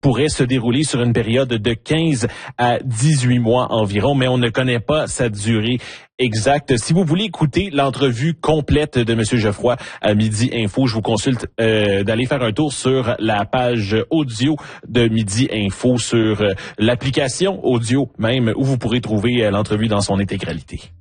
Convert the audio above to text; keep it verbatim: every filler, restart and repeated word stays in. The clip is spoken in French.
pourrait se dérouler sur une période de quinze à dix-huit mois environ, mais on ne connaît pas sa durée exacte. Si vous voulez écouter l'entrevue complète de M. Geoffroy à Midi Info, je vous consulte euh, d'aller faire un tour sur la page audio de Midi Info, sur euh, l'application audio même, où vous pourrez trouver euh, l'entrevue dans son intégralité.